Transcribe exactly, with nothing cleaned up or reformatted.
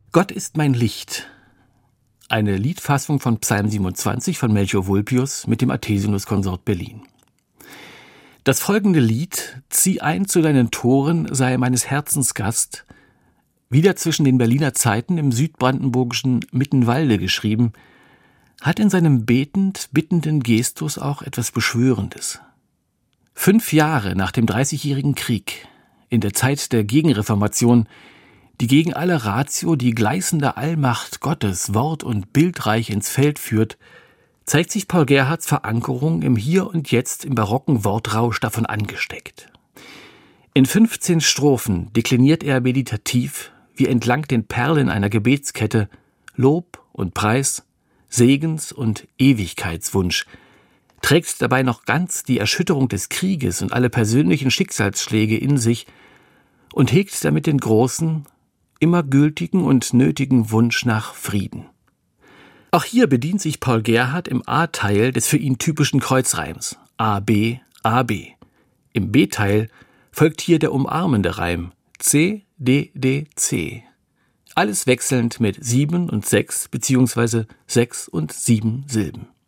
Gott ist mein Licht. Eine Liedfassung von Psalm siebenundzwanzig von Melchior Vulpius mit dem Athesinuskonsort Berlin. Das folgende Lied, Zieh ein zu deinen Toren, sei meines Herzens Gast, wieder zwischen den Berliner Zeiten im südbrandenburgischen Mittenwalde geschrieben, hat in seinem betend, bittenden Gestus auch etwas Beschwörendes. Fünf Jahre nach dem Dreißigjährigen Krieg, in der Zeit der Gegenreformation, die gegen alle Ratio die gleißende Allmacht Gottes wort- und bildreich ins Feld führt, zeigt sich Paul Gerhardts Verankerung im Hier und Jetzt im barocken Wortrausch davon angesteckt. In fünfzehn Strophen dekliniert er meditativ, wie entlang den Perlen einer Gebetskette, Lob und Preis, Segens- und Ewigkeitswunsch, trägt dabei noch ganz die Erschütterung des Krieges und alle persönlichen Schicksalsschläge in sich und hegt damit den großen, immer gültigen und nötigen Wunsch nach Frieden. Auch hier bedient sich Paul Gerhardt im A-Teil des für ihn typischen Kreuzreims A B A B. Im B-Teil folgt hier der umarmende Reim C D D C. Alles wechselnd mit sieben und sechs beziehungsweise sechs und sieben Silben.